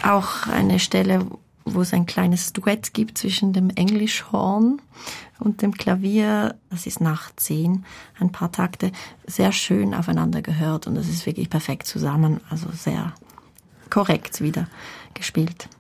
auch eine Stelle, wo es ein kleines Duett gibt zwischen dem Englischhorn und dem Klavier. Das ist nach 10, ein paar Takte, sehr schön aufeinander gehört und es ist wirklich perfekt zusammen, also sehr korrekt wieder gespielt.